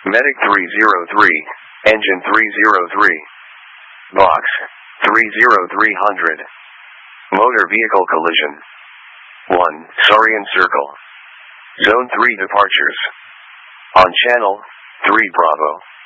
Medic 303, Engine 303. Box 30300. Motor vehicle collision. 1. Sarian Circle. Zone 3 departures. On channel 3 Bravo.